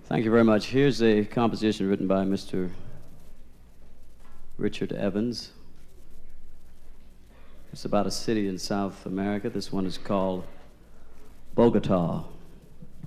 Thank you very much. Here's a composition written by Mr. Richard Evans. It's about a city in South America. This one is called Bogota.